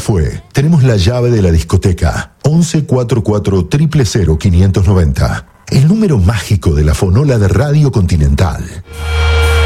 fue. Tenemos la llave de la discoteca. 1144 000 590. El número mágico de la fonola de Radio Continental.